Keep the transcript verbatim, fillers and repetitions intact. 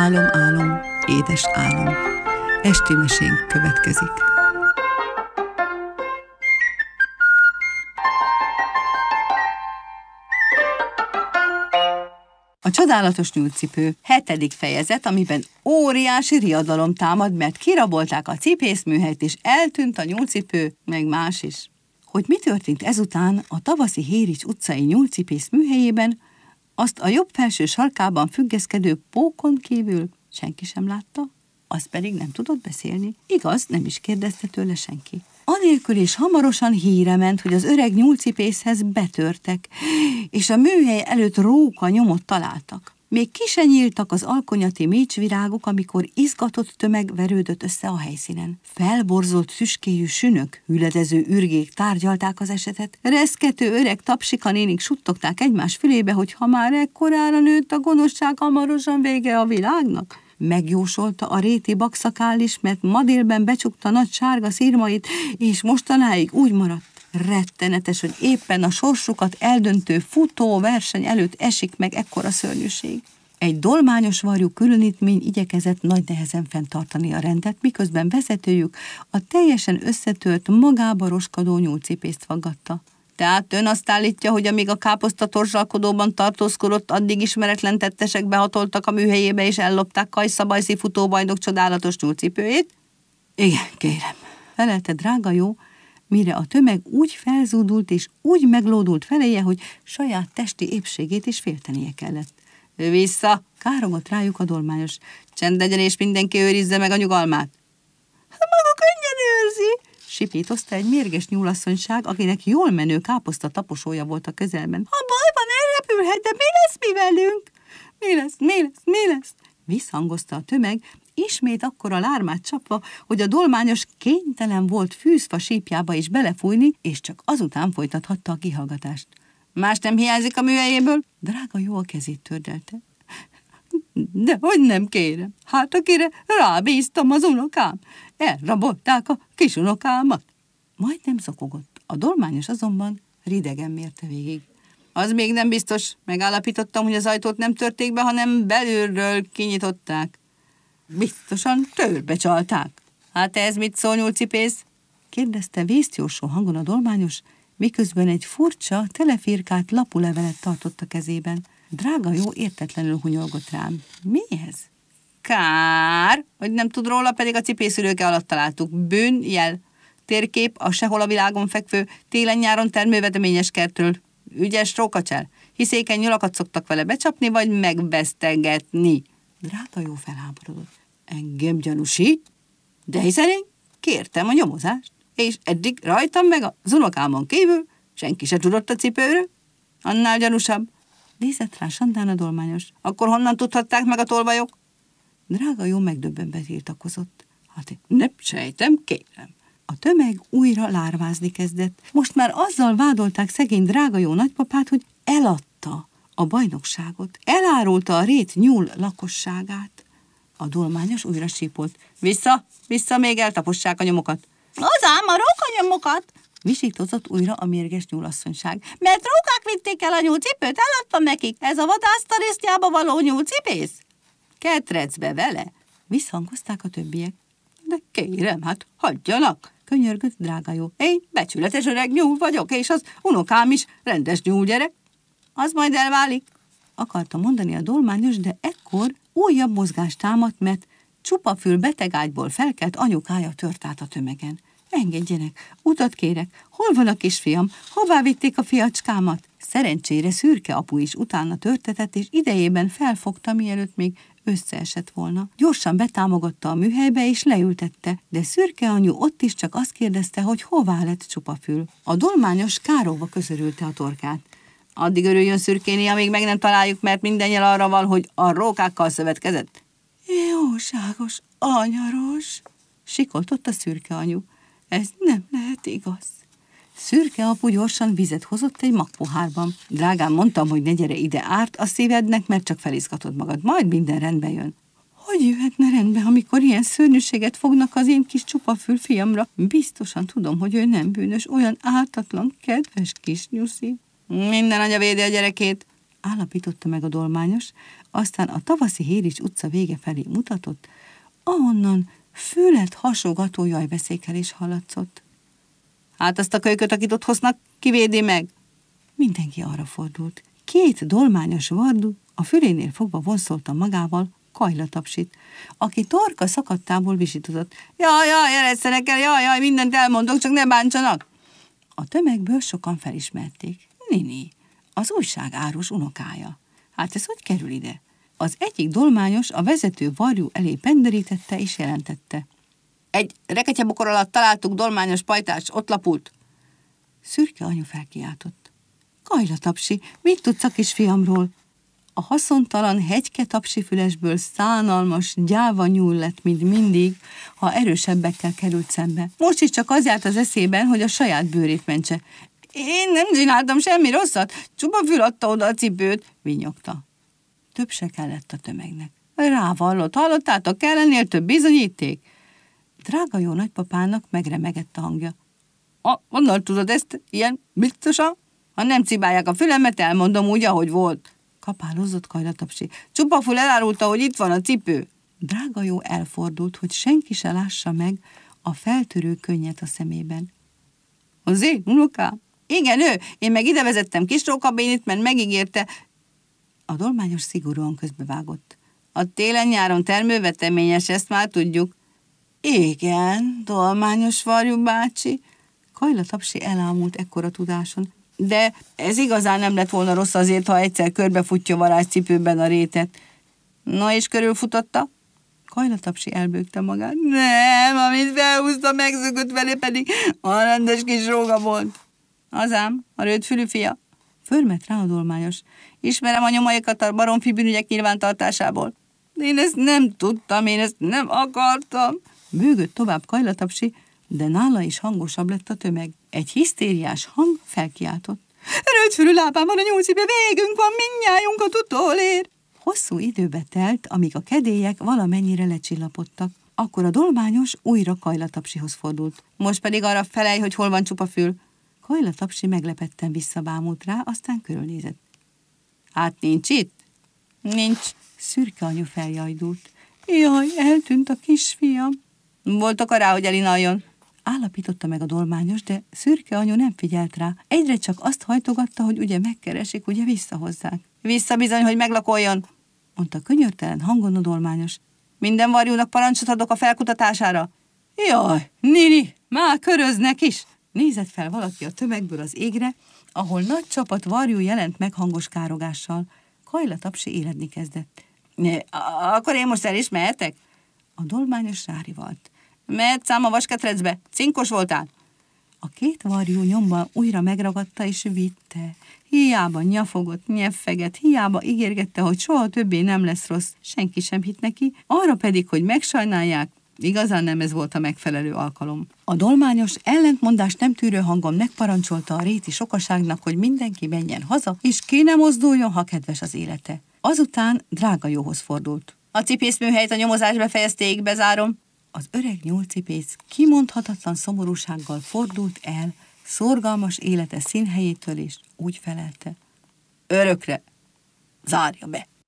Álom, álom, édes álom. Esti mesénk következik. A csodálatos nyúlcipő hetedik fejezet, amiben óriási riadalom támad, mert kirabolták a cipészműhelyt, és eltűnt a nyúlcipő, meg más is. Hogy mi történt ezután a tavaszi Hérics utcai nyúlcipész műhelyében, azt a jobb felső sarkában függeszkedő pókon kívül senki sem látta, az pedig nem tudott beszélni. Igaz, nem is kérdezte tőle senki. Anélkül is hamarosan híre ment, hogy az öreg nyúlcipészhez betörtek, és a műhely előtt róka nyomot találtak. Még ki se nyíltak az alkonyati mécsvirágok, amikor izgatott tömeg verődött össze a helyszínen. Felborzolt tüskéjű sünök, hüledező ürgék tárgyalták az esetet. Reszkető öreg tapsikanénik suttogták egymás fülébe, hogy ha már ekkorára nőtt a gonoszság, hamarosan vége a világnak. Megjósolta a réti bakszakál is, mert ma délben becsukta nagy sárga szirmait, és mostanáig úgy maradt. Rettenetes, hogy éppen a sorsukat eldöntő futó verseny előtt esik meg ekkora szörnyűség. Egy dolmányos varjú különítmény igyekezett nagy nehezen fenntartani a rendet, miközben vezetőjük a teljesen összetört, magába roskadó nyúlcipészt faggatta. Tehát ön azt állítja, hogy amíg a káposztatorzsalkodóban tartózkodott, addig ismeretlen tettesek behatoltak a műhelyébe, és ellopták Kajszabajszi futóbajnok csodálatos nyúlcipőjét? Igen, kérem, felelte drága jó, mire a tömeg úgy felzúdult és úgy meglódult feléje, hogy saját testi épségét is féltenie kellett. Vissza! Károgott rájuk a dolmányos. Csend legyen, és mindenki őrizze meg a nyugalmát. Maga könnyen őrzi! Sipítozta egy mérges nyúlasszonyság, akinek jól menő káposzta taposója volt a közelben. Ha bajban elrepülhet, de mi lesz mi velünk? Mi lesz, mi lesz, mi lesz? Visszhangozta a tömeg, ismét akkora lármát csapva, hogy a dolmányos kénytelen volt fűzfa sípjába is belefújni, és csak azután folytathatta a kihallgatást. Más nem hiányzik a műhelyéből? Drága jó a kezét tördelte. De hogy nem kérem, hát akire rábíztam az unokám. Elrabolták a kisunokámat. Majdnem zokogott. A dolmányos azonban ridegen mérte végig. Az még nem biztos. Megállapítottam, hogy az ajtót nem törték be, hanem belülről kinyitották. Biztosan törbe csalták. Hát ez mit szól, nyúlcipész? Kérdezte vészjósó hangon a dolmányos, miközben egy furcsa, telefirkált lapulevelet tartott a kezében. Drága jó értetlenül hunyolgott rám. Mi ez? Kár, hogy nem tud róla, pedig a cipészülőke alatt találtuk. Bűnjel. Térkép a sehol a világon fekvő télen-nyáron termőveteményes kertről. Ügyes rókacsel. Hiszékeny nyulakat szoktak vele becsapni, vagy megvesztegetni. Drága jó felháborodott. Engem gyanúsít? De hiszen én kértem a nyomozást, és eddig rajtam meg az unokámon kívül senki se tudott a cipőről. Annál gyanúsabb. Nézett rá Sandán a dolmányos. Akkor honnan tudhatták meg a tolvajok? Drága jó megdöbbenve tiltakozott. Hát én nem sejtem, kérem. A tömeg újra lárvázni kezdett. Most már azzal vádolták szegény drága jó nagypapát, hogy eladta a bajnokságot. Elárulta a rét nyúl lakosságát. A dolmányos újra sípolt. Vissza, vissza, még eltapossák a nyomokat. Az ám a rókanyomokat, visítozott újra a mérges nyúlasszonyság. Mert rókák vitték el a nyúlcipőt, eladtam nekik. Ez a vadásztarisztjába való nyúlcipész? Ketrecbe vele, visszhangozták a többiek. De kérem, hát hagyjanak, könyörgött drága jó. Én becsületes öreg nyúl vagyok, és az unokám is rendes nyúlgyerek. Az majd elválik, akarta mondani a dolmányos, de ekkor újabb mozgást támadt, mert csupafül betegágyból felkelt anyukája tört át a tömegen. Engedjenek, utat kérek, hol van a kisfiam, hová vitték a fiacskámat? Szerencsére szürke apu is utána törtetett, és idejében felfogta, mielőtt még összeesett volna. Gyorsan betámogatta a műhelybe, és leültette, de szürke anyu ott is csak azt kérdezte, hogy hová lett csupafül. A dolmányos károgva közörülte a torkát. Addig örüljön szürkéni, amíg meg nem találjuk, mert minden jel arra van, hogy a rókákkal szövetkezett. Jóságos, anyaros, sikoltott a szürke anyu. Ez nem lehet igaz. Szürke apu gyorsan vizet hozott egy magpohárban. Drágám, mondtam, hogy ne gyere ide, árt a szívednek, mert csak felizgatod magad. Majd minden rendbe jön. Hogy jöhetne rendbe, amikor ilyen szörnyűséget fognak az én kis csupafül fiamra? Biztosan tudom, hogy ő nem bűnös, olyan ártatlan, kedves kis nyuszi. Minden anya védi a gyerekét. állapította meg a dolmányos, aztán a Tavaszi Hérics utca vége felé mutatott, ahonnan fület hasogató jajbeszékelés hallatszott. Hát azt a kölyköt, akit ott hoznak, kivédi meg? Mindenki arra fordult. Két dolmányos vardu a fülénél fogva vonszolta magával Kajla Tapsit, aki torka szakadtából visítozott. Jaj, jaj, eresszenek el, jaj, jaj, mindent elmondok, csak ne bántsanak! A tömegből sokan felismerték. Nini, az újságárus unokája. Hát ez hogy kerül ide? Az egyik dolmányos a vezető varjú elé penderítette és jelentette. Egy reketyebokor alatt találtuk dolmányos pajtást, ott lapult. Szürke anyu felkiáltott. Kajla Tapsi, mit tudsz a kisfiamról? A haszontalan hegyke tapsifülesből szánalmas, gyáva nyúl lett, mint mindig, ha erősebbekkel került szembe. Most is csak az járt az eszében, hogy a saját bőrét mentse. Én nem csináltam semmi rosszat, csupa fül adta oda a cipőt, vinyogta. Több se kellett a tömegnek. Rávallott, hallottátok, kell ennél több bizonyíték? Drága jó nagypapának megremegett a hangja. A, honnan tudod ezt? Ilyen biztosan? Ha nem cibálják a fülemet, elmondom úgy, ahogy volt. Kapálózott Kajla Tapsi. Csupa fül elárulta, hogy itt van a cipő. Drága jó elfordult, hogy senki se lássa meg a feltörő könnyet a szemében. Az én unokám? Igen, ő. Én meg ide vezettem kis rókabénit, mert megígérte. A dolmányos szigorúan közbevágott. A télen-nyáron termőveteményes, ezt már tudjuk. Igen, dolmányos varjú bácsi. Kajla Tapsi elámult ekkora tudáson. De ez igazán nem lett volna rossz azért, ha egyszer körbefutja varázscipőben a rétet. Na és körülfutotta? Kajla Tapsi elbőgte magát. Nem, amit felhúzta, megszökött vele, pedig a rendes kis róga volt. Azám, a rövidfülű fia. Förmet rá a dolmányos. Ismerem a nyomaikat a baromfi bűnügyek nyilvántartásából. De én ezt nem tudtam, én ezt nem akartam. Bőgött tovább Kajla Tapsi, de nála is hangosabb lett a tömeg. Egy hisztériás hang felkiáltott. Rövidfülű lábában a nyúlcibe, végünk van, mindnyájunkat utolér. Hosszú időbe telt, amíg a kedélyek valamennyire lecsillapodtak. Akkor a dolmányos újra Kajla Tapsihoz fordult. Most pedig arra felej, hogy hol van csupa fül. Kajla Tapsi meglepetten visszabámult rá, aztán körülnézett. Hát nincs itt? Nincs. Szürke anyu feljajdult. Jaj, eltűnt a kisfiam. Voltak rá, hogy elinaljon. Állapította meg a dolmányos, de Szürke anyu nem figyelt rá. Egyre csak azt hajtogatta, hogy ugye megkeresik, ugye visszahozzák. Vissza bizony, hogy meglakoljon, mondta könyörtelen hangon a dolmányos. Minden varjúnak parancsot adok a felkutatására. Jaj, Nini, már köröznek is. Nézett fel valaki a tömegből az égre, ahol nagy csapat varjú jelent meg hangos károgással. Kajla Tapsi éledni kezdett. Ne, akkor én most el is mehetek? A dolmányos rárivalt. Mehetsz ám a vasketrecbe, cinkos voltál. A két varjú nyomban újra megragadta és vitte. Hiába nyafogott, nyeffeget, hiába ígérgette, hogy soha többé nem lesz rossz. Senki sem hitt neki, arra pedig, hogy megsajnálják, igazán nem ez volt a megfelelő alkalom. A dolmányos ellentmondást nem tűrő hangon megparancsolta a réti sokaságnak, hogy mindenki menjen haza, és ki ne mozduljon, ha kedves az élete. Azután Drága jóhoz fordult. A cipészműhelyt a nyomozás befejezték, bezárom. Az öreg nyúlcipész kimondhatatlan szomorúsággal fordult el szorgalmas élete színhelyétől, és úgy felelte. Örökre zárja be.